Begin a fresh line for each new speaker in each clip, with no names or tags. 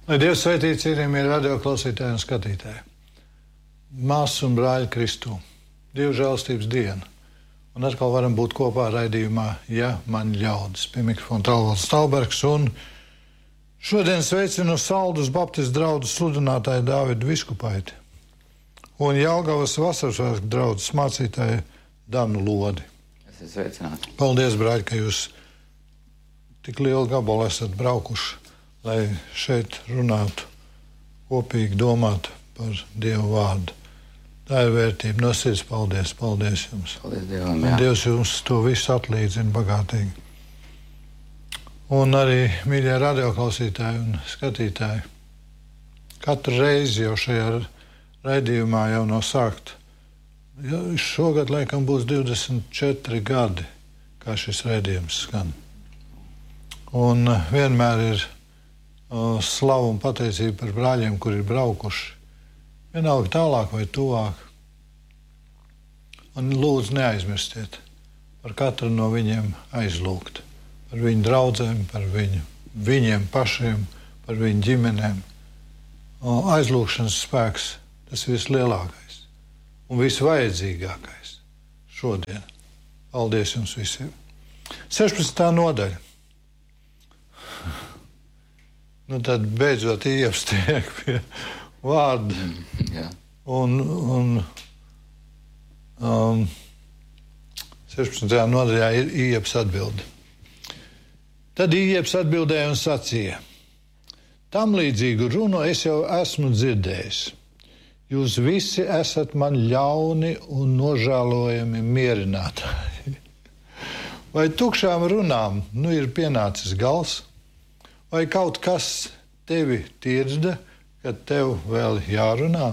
Lai Dievs sveitī cienījamie radioklausītāji un skatītāji. Māsas un brāļi Kristū, Dieva žēlstības diena. Un atkal varam būt kopā raidījumā Ja man ļaudis. Pie mikrofona Talvalds Stalbergs un šodien sveicinu Saldus Baptistu draugu sludinātāju Dāvidu Viskupaiti un Jelgavas Vasarsvētku draudzes mācītāju Danu Lodi.
Es sveicināti.
Paldies, brāļi, ka jūs tik lielu gabalu esat braukuši, lai šeit runātu, kopīgi domātu par Dievu vārdu. Tā ir vērtība. No sirds paldies. Paldies jums.
Paldies Dievam,
jā. Un Dievs jums to visu atlīdzina bagātīgi. Un arī, mīļie radioklausītāji un skatītāji, katru reizi jau šajā raidījumā jau no sākt. Šogad laikam būs 24 gadi, kā šis raidījums skan. Un vienmēr ir slavu un pateicību par brāļiem, kuri ir braukuši. Vienalga tālāk vai tuvāk. Un lūdzu neaizmirstiet par katru no viņiem aizlūgt. Par viņu draudzēm, par viņiem pašiem, par viņu ģimenēm. Aizlūgšanas spēks, tas ir vislielākais un visvajadzīgākais šodien. Paldies jums visiem. 16. nodaļa. Nu tad beidzot iepstiek pie vārda. Un 16. nodaļā ir Ieps atbilde. Tad Ieps atbildēja un sacīja: tam līdzīgu runu es jau esmu dzirdējis. Jūs visi esat man ļauni un nožēlojami mierinātāji. Vai tukšām runām nu ir pienācis gals? Vai kaut kas tevi tirdzda, kad tev vēl jārunā?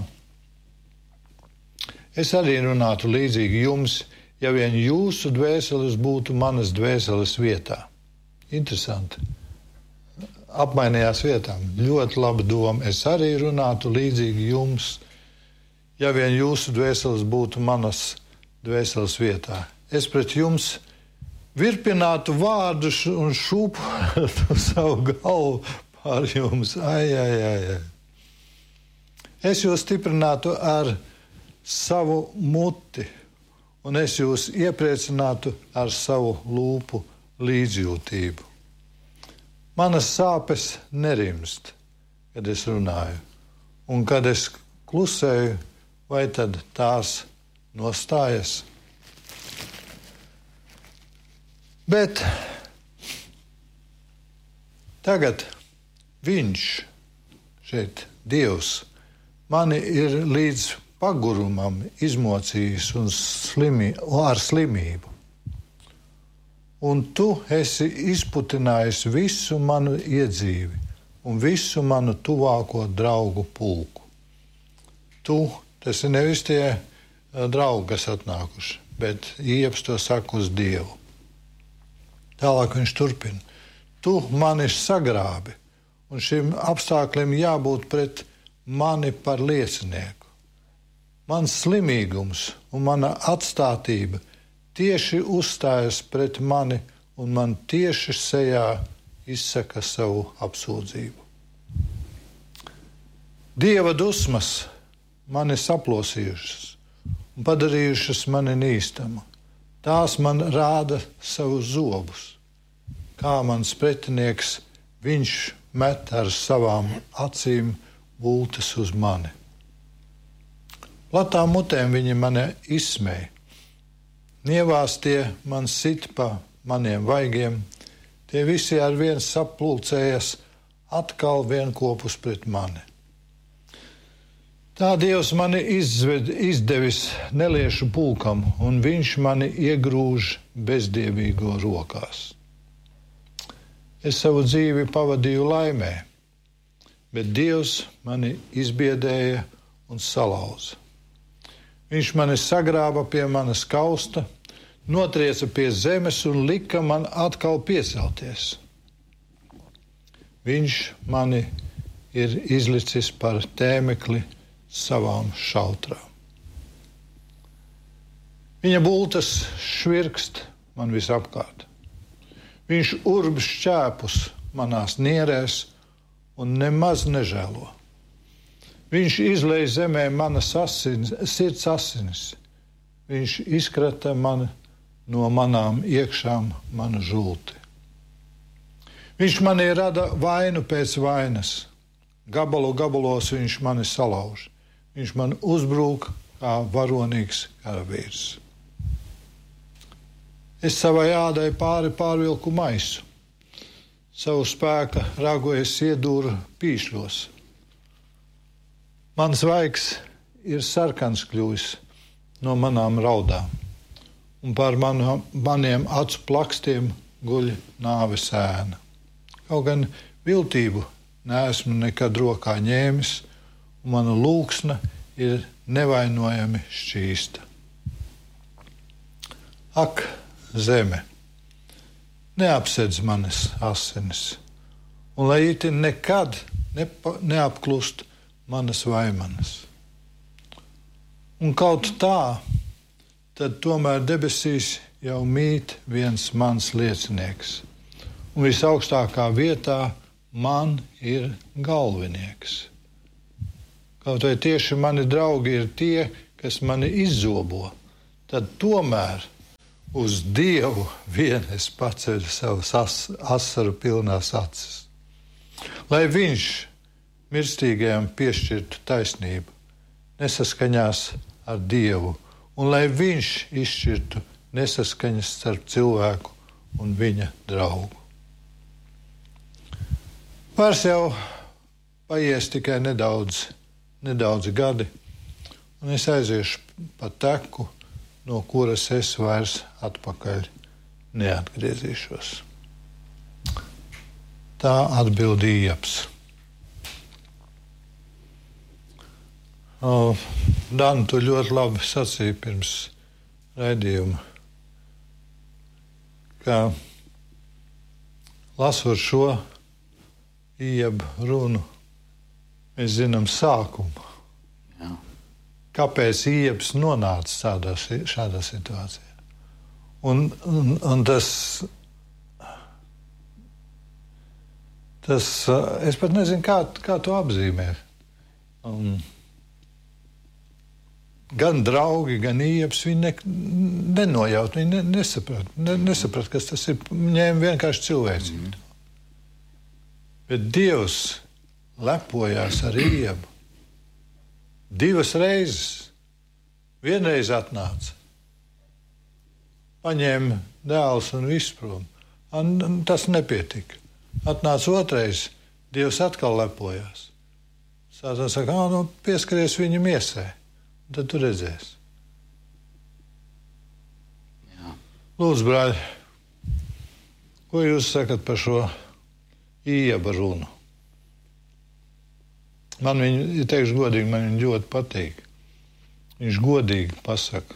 Es arī runātu līdzīgi jums, ja vien jūsu dvēseles būtu manas dvēseles vietā. Interesanti. Apmainījās vietām. Ļoti laba doma. Es arī runātu līdzīgi jums, ja vien jūsu dvēseles būtu manas dvēseles vietā. Es pret jums virpinātu vārdus un šūpotu savu galvu pār jums. Ai. Es jūs stiprinātu ar savu muti, un es jūs iepriecinātu ar savu lūpu līdzjūtību. Manas sāpes nerimst, kad es runāju, un kad es klusēju, vai tad tās nostājas? Bet tagad viņš, šeit Dievs, mani ir līdz pagurumam izmocījis un ar slimību. Un tu esi izputinājis visu manu iedzīvi un visu manu tuvāko draugu pulku. Tu, tas ir nevis tie draugi, kas atnākuši, bet Ieps to saka uz Dievu. Tālāk viņš turpina. Tu mani sagrābi, un šim apstākļiem jābūt pret mani par liecinieku. Mans slimīgums un mana atstātība tieši uzstājas pret mani, un man tieši sejā izsaka savu apsūdzību. Dieva dusmas mani saplosījušas un padarījušas mani nīstamu. Tās man rāda savus zobus. Kā mans pretinieks, viņš met ar savām acīm bultas uz mani. Platām mutēm viņi mani izsmēja. Nievās tie man sit pa maniem vaigiem. Tie visi ar vien saplūcējas atkal vienkopus pret mani. Tā Dievs mani izdevis neliešu pulkam, un viņš mani iegrūž bezdievīgo rokās. Es savu dzīvi pavadīju laimē, bet Dievs mani izbiedēja un salauza. Viņš mani sagrāba pie manas kausta, notrieca pie zemes un lika man atkal piecelties. Viņš mani ir izlicis par tēmekli savām šautrām. Viņa bultas švirkst man visapkārt. Viņš urbj šķēpus manās nierēs un nemaz nežēlo. Viņš izlej zemē manas sirds asinis. Viņš izkrata man no manām iekšām manu žulti. Viņš manī rada vainu pēc vainas. Gabalu gabalos viņš mani salauž. Viņš man uzbrūk kā varonīgs karavīrs. Es savai ādai pārvilku maisu. Savu spēka ragu es iedūru pīšļos. Mans vaigs ir sarkans kļuvis no manām raudām, un pār maniem acu plakstiem guļ nāves ēna. Kaut gan viltību neesmu nekad rokā ņēmis, un mana lūksna ir nevainojami šķīsta. Ak, zeme, neapsedz manas asinis, un lai itin nekad neapklust manas vaimanas. Un kaut tā, tad tomēr debesīs jau mīt viens mans liecinieks, un visaugstākā vietā man ir galvenieks. Kaut vai tieši mani draugi ir tie, kas mani izzobo, tad tomēr uz Dievu vien es paceļu savas asaru pilnās acis. Lai viņš mirstīgajam piešķirtu taisnību, nesaskaņās ar Dievu, un lai viņš izšķirtu nesaskaņas starp cilvēku un viņa draugu. Vairs jau paies tikai nedaudzi gadi, un es aiziešu pa teku, no kuras es vairs atpakaļ neatgriezīšos. Tā atbild Ieps. Dan, tu ļoti labi sacīji pirms raidījuma, ka lasot šo Iepa runu, mēs zinām sākumu. Jā. Kāpēc Ieps nonāca šādā situācijā? Un tas, es pat nezinu, kā to apzīmēt. Gan draugi, gan Ieps, viņi nenojaut, viņi nesaprat, kas tas ir. Ņēma vienkārši cilvēcību. Bet Dievs lepojās ar Iepu 2 reizes. Vienreiz atnāca, paņēma dēls un viss prom. Tas nepietika. Atnāca otrais, Dievs atkal lepojās. Sātans saka, pieskaries viņa miesai. Tad tu redzēsi. Jā. Lūdzu, brāļi, ko jūs sakat par šo Iepa runu? Man viņa, teikšu godīgi, man viņa ļoti patīk. Viņš godīgi pasaka.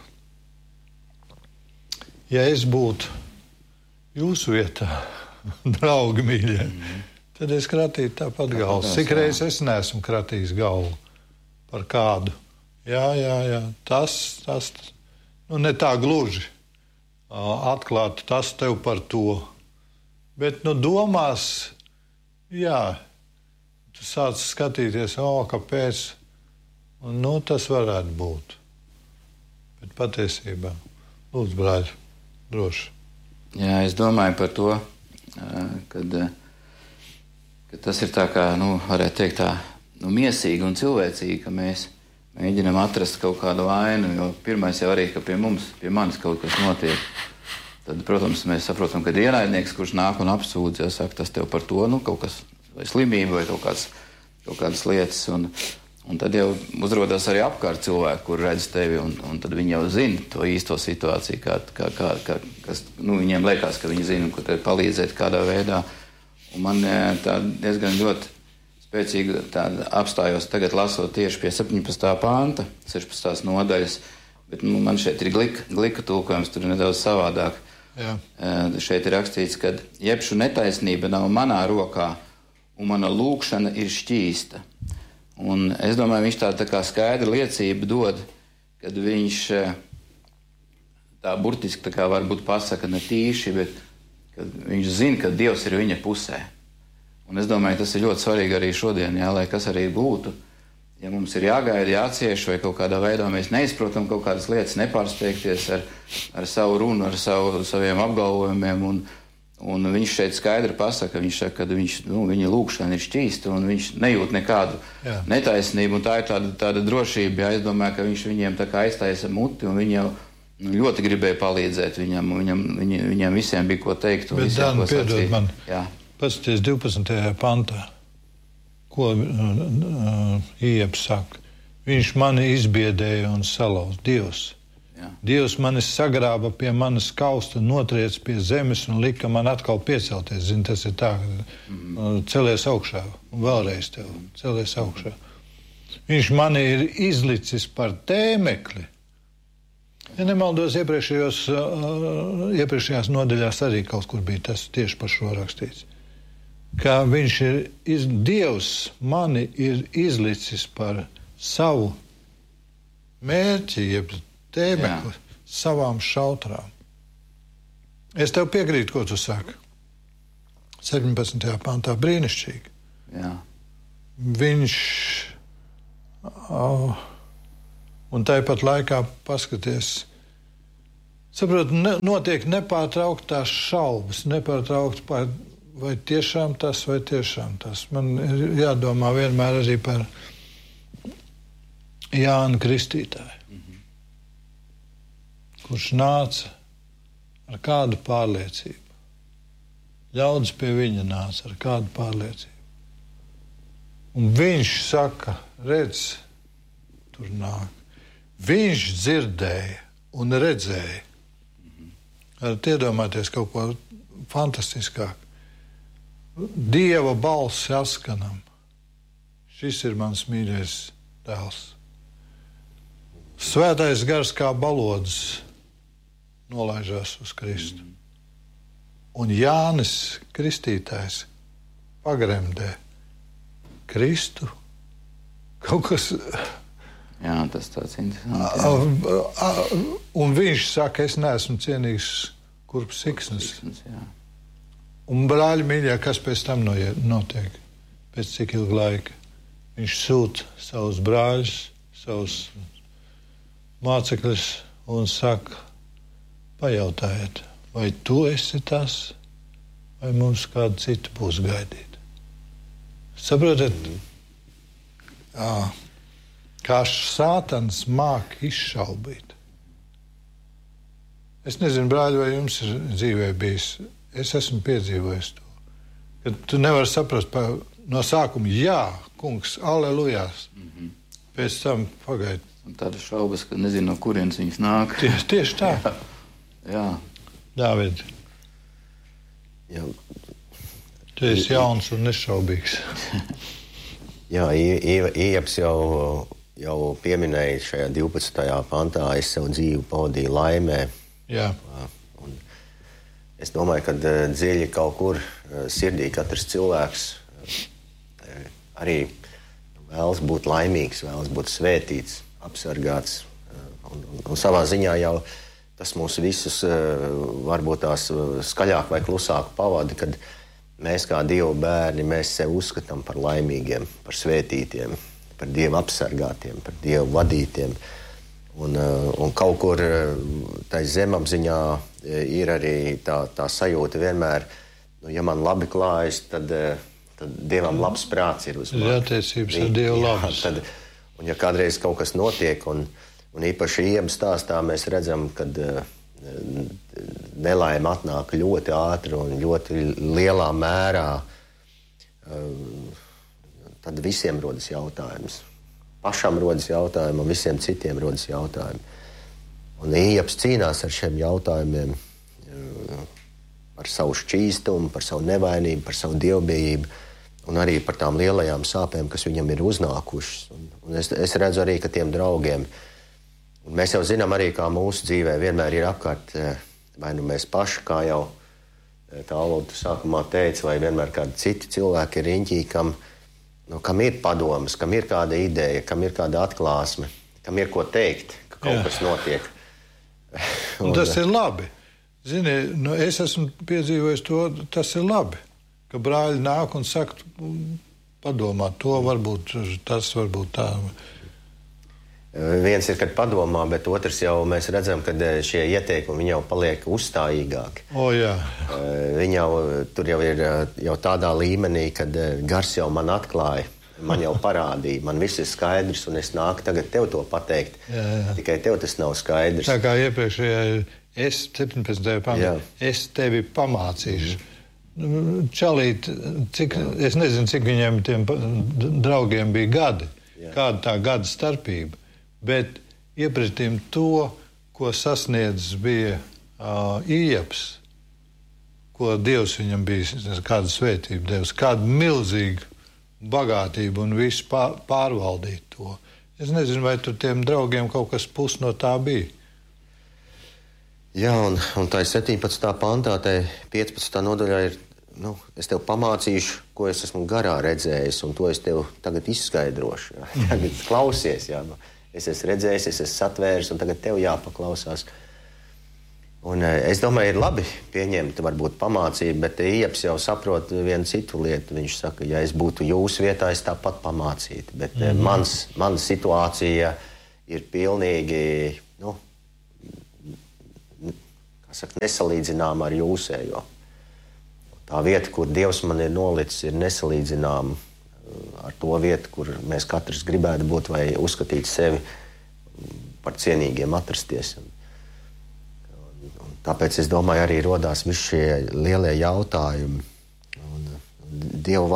Ja es būtu jūsu vietā, draugi mīļie, tad es kratītu tāpat galvu. Cik reiz es neesmu kratījis galvu par kādu. Jā, tas, ne tā gluži atklāt, tas tev par to. Bet, domās, jā, tu sāc skatīties, kāpēc, un, tas varētu būt. Bet patiesībā, lūdzu, brāļi, droši.
Jā, es domāju par to, kad tas ir tā kā, varētu teikt tā, miesīgi un cilvēcīgi, ka mēs mēģinām atrast kaut kādu vainu, jo pirmais jau arī, ka pie manis kaut kas notiek. Tad, protams, mēs saprotam, ka ienaidnieks, kurš nāk un apsūdz, saka, tas tev par to, kaut kas, vai slimība, vai kaut kādas lietas, un tad jau uzrodas arī apkārt cilvēki, kur redz tevi, un tad viņi jau zina to īsto situāciju, kas, viņiem liekas, ka viņi zina, ko tev palīdzēt kādā veidā. Un man tā diezgan ļoti spēcīgi apstājos tagad lasot tieši pie 17. panta, 16. nodaļas, bet man šeit ir glika tulkojums, tur ir nedaudz savādāk.
Jā.
Šeit ir rakstīts, ka jebšu netaisnība nav manā rokā, un mana lūkšana ir šķīsta. Un es domāju, viņš tā kā skaidra liecība dod, kad viņš tā burtiski tā kā varbūt pasaka ne tīši, bet kad viņš zina, ka Dievs ir viņa pusē. Un es domāju, tas ir ļoti svarīgi arī šodien, jā, lai kas arī būtu. Ja mums ir jāgaida, jācieš, vai kaut kādā veidā mēs neizprotam kaut kādas lietas, nepārsteigties ar savu runu, ar saviem apgalvojumiem, un viņš šeit skaidri pasaka, viņš saka, ka viņa lūkšana ir šķīsta, un viņš nejūt nekādu netaisnību, un tā ir tāda drošība, jā, es domāju, ka viņš viņiem tā kā aiztaisa muti, un viņi jau ļoti gribēja palīdzēt viņam visiem bija ko teikt.
Bet, Dāna, piedod man, paskaties 12. pantā, ko Ieps saka. Viņš mani izbiedēja un salauz, Dievs. Jā. Dievs mani sagrāba pie manas kausta, notriec pie zemes un lika man atkal piecelties. Zini, tas ir tā, celies augšā, un vēlreiz tev, celies augšā. Viņš mani ir izlicis par tēmekli. Ja nemaldos, iepriekšējās nodaļās arī kaut kur bija tas tieši par šo rakstīts. Ka viņš Dievs mani ir izlicis par savu mērķi, jeb tēmekli, savām šautrām. Es tev piekrītu, ko tu saki. 17. pantā brīnišķīgi.
Jā.
Viņš... Un tāpat laikā paskaties, saprot, notiek nepārtrauktās šaubas, vai tiešām tas, vai tiešām tas. Man ir jādomā vienmēr arī par Jānu Kristītāju, kurš nāca ar kādu pārliecību. Ļaudis pie viņa nāca ar kādu pārliecību. Un viņš saka, redz, tur nāk. Viņš dzirdēja un redzēja. Varat iedomāties kaut ko fantastiskāk. Dieva balss saskanam. Šis ir mans mīļais dēls. Svētais gars kā balodis nolaižās uz Kristu. Un Jānis Kristītājs pagremdē Kristu. Kaut kas...
Jā, tas tāds interesants.
Un viņš saka, es neesmu cienīgs kurp siksnas. Un brāļi mīļā, kas pēc tam notiek? Pēc cik ilga laika? Viņš sūta savus brāļus, savus mācekļus un saka, pajautājiet, vai tu esi tas, vai mums kādu citu būs gaidīt. Saprotat? Kā sātans māk izšaubīt. Es nezinu, brāļi, vai jums ir dzīvē bijis. Es esmu piedzīvojis to. Kad tu nevari saprast no sākuma, jā, kungs, allelujās. Pēc tam pagaid.
Un tāda šaubas, ka nezinu, no kurienes viņas nāk.
Tieši tā.
Jā.
Dāvid.
Jā.
Tu esi jauns un nešaubīgs.
Jā, Ieps jau pieminēja šajā 12. pantā, es savu dzīvi pavadīju laimē.
Jā.
Un es domāju, ka dziļi kaut kur sirdī katrs cilvēks arī vēlas būt laimīgs, vēlas būt svētīts, apsargāts. Un savā ziņā jau tas mūs visus varbūt tās skaļāk vai klusāk pavada, kad mēs kā Dieva bērni, mēs sevi uzskatām par laimīgiem, par svētītiem, par Dieva apsargātiem, par Dieva vadītiem. Un kaut kur tai zemapziņā ir arī tā sajūta vienmēr, ja man labi klājas, tad Dievam labs prāts ir uz mani.
Attiecības ar Dievu labas.
Un ja kādreiz kaut kas notiek, un īpaši Ieba stāstā mēs redzam, kad nelaime atnāk ļoti ātri un ļoti lielā mērā, tad visiem rodas jautājums. Pašam rodas jautājumi un visiem citiem rodas jautājumi. Un Ieps cīnās ar šiem jautājumiem par savu šķīstumu, par savu nevainību, par savu dievbijību un arī par tām lielajām sāpēm, kas viņam ir uznākušas. Un es redzu arī, ka tiem draugiem, un mēs jau zinām arī, kā mūsu dzīvē vienmēr ir apkārt, vai nu mēs paši, kā jau Tālūda sākumā teica, vai vienmēr kādi citi cilvēki ir riņķī, kam ir padomas, kam ir kāda ideja, kam ir kāda atklāsme, kam ir ko teikt, ka kaut kas notiek.
Un tas ir labi. Zini, es esmu piedzīvojis to, tas ir labi. ka brāļi nāk un saka, padomā, to varbūt tas, varbūt tā.
Viens ir, kad padomā, bet otrs jau mēs redzam, ka šie ieteikumi viņi jau paliek uzstājīgāki.
Jā.
Viņi jau tur jau ir jau tādā līmenī, kad gars jau man atklāja, man jau parādīja, man viss ir skaidrs, un es nāku tagad tev to pateikt. Jā. Tikai tev tas nav skaidrs.
Tā kā iepriekšējā es 17. pantā, es tevi pamācīšu. Čalīt, es nezinu, cik viņiem tiem draugiem bija gadi, kāda tā gada starpība. Bet iepratīm to, ko sasniedzis bija Ieps, ko Dievs viņam bija, kāda svētība Dievs, kāda milzīga bagātība un visu pārvaldīt to. Es nezinu, vai tur tiem draugiem kaut kas pus no tā bija.
Jā, un tā ir 17. pantā, tā 15. nodaļā ir, es tev pamācīšu, ko es esmu garā redzējis, un to es tev tagad izskaidrošu. Jā. Tagad klausies, jā. Es esmu redzējis, es esmu satvēris, un tagad tev jāpaklausās. Un es domāju, ir labi pieņemt varbūt pamācību, bet Ieps jau saprot vienu citu lietu. Viņš saka, ja es būtu jūsu vietā, es tāpat pamācītu. Bet mana situācija ir pilnīgi, nesalīdzināma ar jūsējo. Tā vieta, kur Dievs man ir nolicis, ir nesalīdzināma ar to vietu, kur mēs katrs gribētu būt vai uzskatīt sevi par cienīgiem atrasties. Un tāpēc es domāju, arī rodās visi šie lielie jautājumi. Un Dieva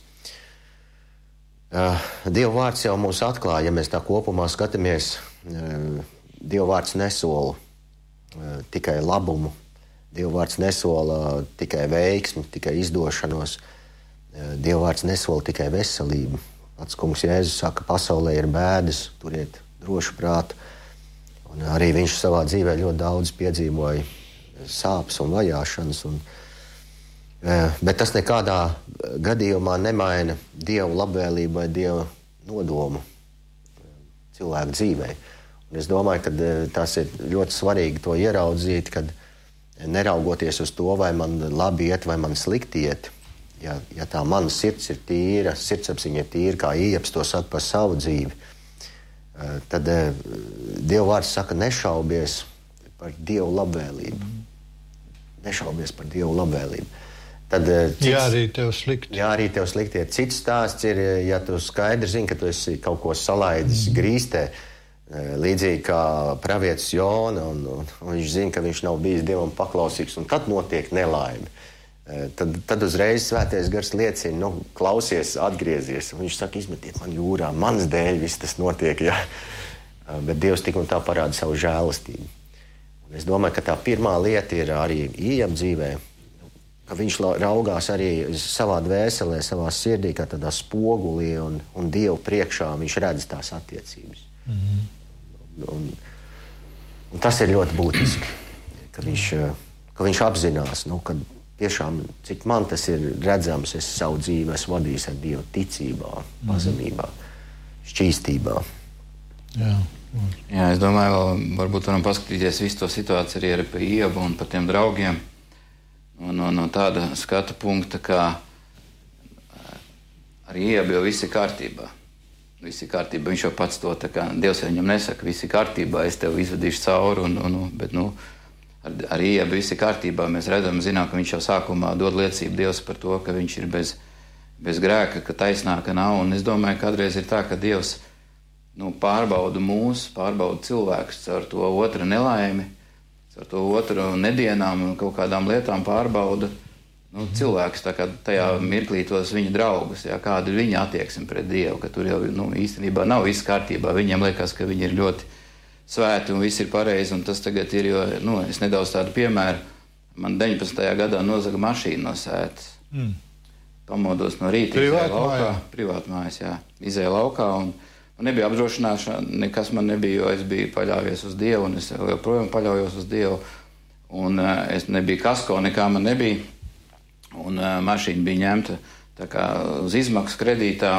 vārds jau mūs atklāja, ja mēs tā kopumā skatāmies, Dieva vārds nesola tikai labumu, Dieva vārds nesola tikai veiksmi, tikai izdošanos. Dieva vārds nesola tikai veselību. Pats kungs Jēzus saka, pasaulē ir bēdas, turiet drošu prātu. Un arī viņš savā dzīvē ļoti daudz piedzīvoja sāpes un vajāšanas. Bet tas nekādā gadījumā nemaina Dievu labvēlību vai Dievu nodomu cilvēku dzīvē. Un es domāju, ka tas ir ļoti svarīgi to ieraudzīt, kad neraugoties uz to, vai man labi iet vai man slikti iet, ja tā mana sirds ir tīra, sirdsapziņa ir tīra, kā Ieps to saka par savu dzīvi, tad Dieva vārds saka, nešaubies par Dievu labvēlību. Nešaubies par Dievu labvēlību. Tad,
arī tev slikti.
Jā, arī tev slikti. Cits stāsts ir, ja tu skaidri zini, ka tu esi kaut ko salaidis grīstē, līdzīgi kā pravietis Jona, un viņš zina, ka viņš nav bijis Dievam paklausīgs, un tad notiek nelaime. Tad uzreiz svētais gars liecina, klausies, atgriezies. Un viņš saka, izmetiet man jūrā, mans dēļ viss tas notiek. Ja? Bet Dievs tik un tā parāda savu žēlastību. Un es domāju, ka tā pirmā lieta ir arī Iepa dzīvē, ka viņš raugās arī savā dvēselē, savā sirdī, kā tādā spogulī un Dievu priekšā viņš redz tās attiecības. Un tas ir ļoti būtiski, ka viņš apzinās, ka tiešām, cik man tas ir redzams, es savu dzīvi esmu vadījis ar Dievu ticībā, pazemībā, šķīstībā.
Jā, es domāju, varbūt varam paskatīties visu to situāciju arī par Iepu un par tiem draugiem. No tāda skatu punkta, ka ar Iepu jau viss ir kārtībā. Viss ir kārtībā, viņš jau pats to, tā kā Dievs viņam nesaka, viss ir kārtībā, es tev izvedīšu cauri, bet ar Iepu viss ir kārtībā. Mēs zinām, ka viņš jau sākumā dod liecību Dievs par to, ka viņš ir bez grēka, ka taisnāka nav. Un es domāju, ka kādreiz ir tā, ka Dievs pārbauda mūs, pārbauda cilvēkus caur to otru nelaimi, caur to otru nedienām un kaut kādām lietām pārbauda cilvēkus, tā kā tajā mirklī tos viņa draugus, kāda ir viņa attieksme pret Dievu, ka tur jau īstenībā nav viss kārtībā. Viņiem liekas, ka viņi ir ļoti svēti un viss ir pareizi, un tas tagad ir, jo, es nedaudz tādu piemēru, man 19. gadā nozaga mašīnu no sētas. Pamodos no rīta, privātu mājas, izēju laukā, un man nebija apdrošināšana, nekas man nebija, jo es biju paļāvies uz Dievu, un es joprojām paļaujos uz Dievu, un es nebija kasko, nekā man nebija, un mašīna bija ņemta tā kā uz izmaksu kredītā,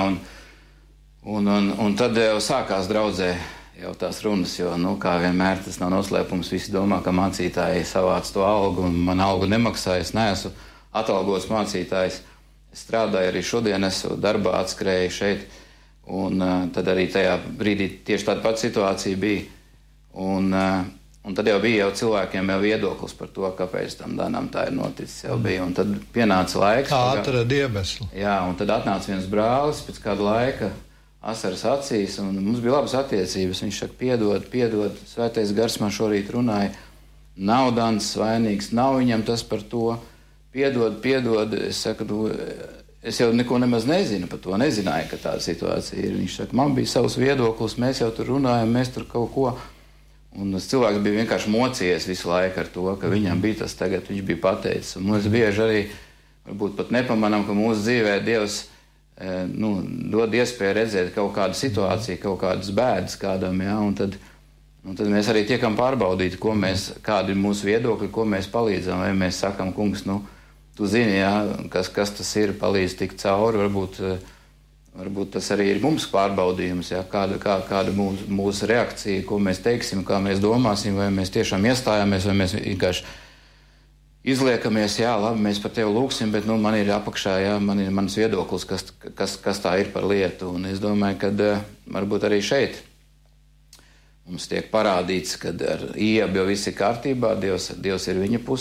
un tad jau sākās draudzē jau tās runas, jo, kā vienmēr tas nav noslēpums, visi domā, ka mācītāji savāc to algu, un man algu nemaksā, es neesmu atalgots mācītājs, Es strādāju arī šodien, esmu darbā, atskrēju šeit, un tad arī tajā brīdī tieši tāda pati situācija bija. Un tad jau bija cilvēkiem jau viedoklis par to, kāpēc tam Danam tā ir noticis jau bija. Un tad pienāca laiks.
Kā atrada iemeslu.
Jā, un tad atnāca viens brālis pēc kāda laika, asaras acīs, un mums bija labas attiecības. Viņš saka, piedod, Svētais Gars man šorīt runāja. Nav Dans vainīgs, nav viņam tas par to. Piedod. Es saku, es jau neko nemaz nezinu par to, nezināju, ka tāda situācija ir. Viņš saka, man bija savs viedoklis, mēs jau tur runājam, mēs tur kaut ko. Un tas cilvēks bija vienkārši mocījies visu laiku ar to, ka viņam bija tas tagad, viņš bija pateicis. Un mums bieži arī, varbūt pat nepamanām, ka mūsu dzīvē Dievs dod iespēju redzēt kaut kādu situāciju, kaut kādas bēdas kādam, jā, un tad mēs arī tiekam pārbaudīt, kādi ir mūsu viedokļi, ko mēs palīdzam, vai mēs sakam, kungs, tu zini, jā, kas tas ir, palīdz tikt cauri, varbūt tas arī ir mums pārbaudījums, jā, kāda mūsu reakcija, ko mēs teiksim, kā mēs domāsim, vai mēs tiešām iestājāmies, vai mēs vienkārši izliekamies, jā, labi, mēs par tevi lūksim, bet man ir apakšā, jā, man ir mans viedoklis, kas tā ir par lietu. Un es domāju, ka varbūt arī šeit mums tiek parādīts, ka ar Iebu jau viss ir kārtībā, Dievs ir viņa pusē.